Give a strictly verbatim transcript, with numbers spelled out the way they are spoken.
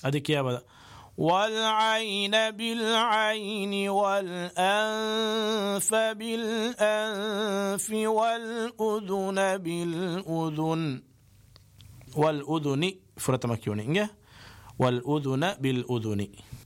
أديك يا بدا والعين بالعين والأنف بالأنف والأذن بالأذن والأذن فرط مكيوني والأذن بالأذن